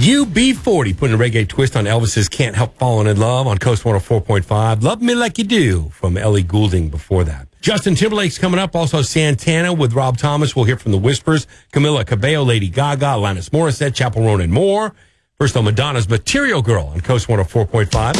UB40 putting a reggae twist on Elvis's Can't Help Falling in Love on Coast 104.5. Love Me Like You Do from Ellie Goulding before that. Justin Timberlake's coming up. Also Santana with Rob Thomas. We'll hear from the Whispers. Camila Cabello, Lady Gaga, Alanis Morissette, Chappell Roan, and more. First on Madonna's Material Girl on Coast 104.5.